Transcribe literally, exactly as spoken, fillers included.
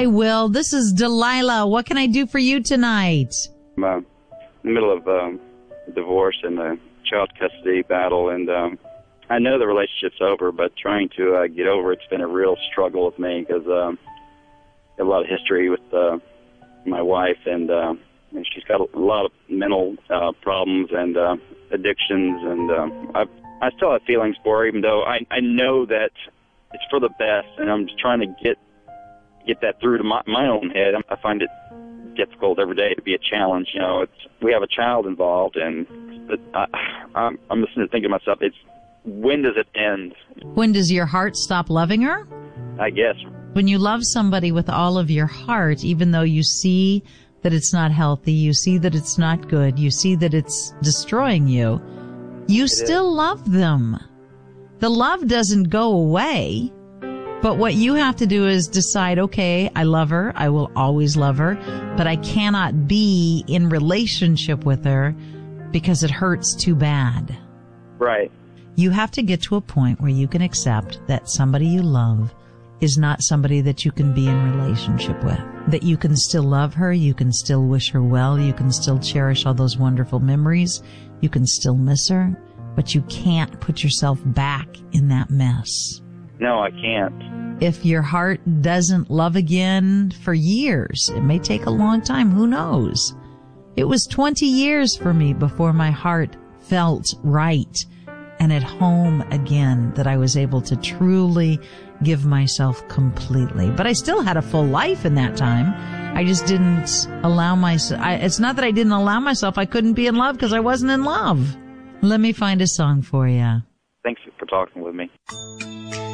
Hi, Will. This is Delilah. What can I do for you tonight? I'm uh, in the middle of um, divorce and a child custody battle, and um, I know the relationship's over, but trying to uh, get over it's been a real struggle with me because um, I have a lot of history with uh, my wife, and, uh, and she's got a lot of mental uh, problems and uh, addictions, and um, I, I still have feelings for her, even though I, I know that it's for the best, and I'm just trying to get get that through to my, my own head. I find it difficult every day to be a challenge. You know, it's we have a child involved, and I, I'm, I'm listening to thinking to myself, it's when does it end? When does your heart stop loving her? I guess. When you love somebody with all of your heart, even though you see that it's not healthy, you see that it's not good, you see that it's destroying you, you it still is. love them. The love doesn't go away, but what you have to do is decide, okay, I love her, I will always love her, but I cannot be in relationship with her because it hurts too bad. Right. You have to get to a point where you can accept that somebody you love is not somebody that you can be in relationship with. That you can still love her, you can still wish her well, you can still cherish all those wonderful memories, you can still miss her, but you can't put yourself back in that mess. No, I can't. If your heart doesn't love again for years, it may take a long time, who knows? It was twenty years for me before my heart felt right and at home again, that I was able to truly give myself completely. But I still had a full life in that time. I just didn't allow myself. I, it's not that I didn't allow myself. I couldn't be in love because I wasn't in love. Let me find a song for you. Thanks for talking with me.